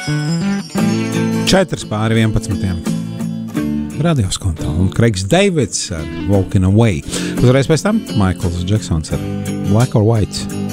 4:11. Radio Skonto un Kreigs Deivids ar Walking Away. Uzreiz pēc tam Maikls Džeksons ar Black or White.